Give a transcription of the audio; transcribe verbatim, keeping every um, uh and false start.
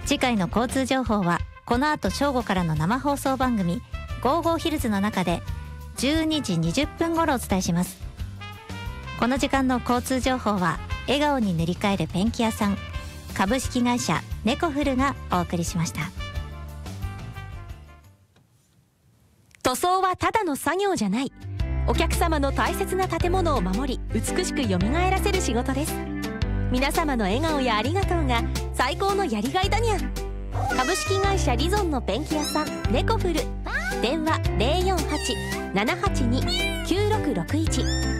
次回の交通情報はこの後正午からの生放送番組ゴーゴーヒルズの中でじゅうにじにじゅっぷん頃お伝えします。この時間の交通情報は笑顔に塗り替えるペンキ屋さん株式会社ネコフルがお送りしました。 塗装はただの作業じゃない。お客様の大切な建物を守り美しく蘇らせる仕事です。皆様の笑顔やありがとうが最高のやりがいだにゃん。株式会社リゾンのペンキ屋さんネコフル。電話 ゼロよんはち ななはちに きゅうろくろくいち